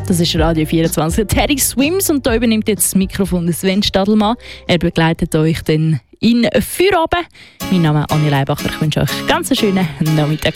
Das ist Radio 24. Terry Swims und da übernimmt jetzt das Mikrofon Sven Stadelmann. Er begleitet euch dann in Feierabend. Mein Name ist Anni Leibacher. Ich wünsche euch ganz einen schönen Nachmittag.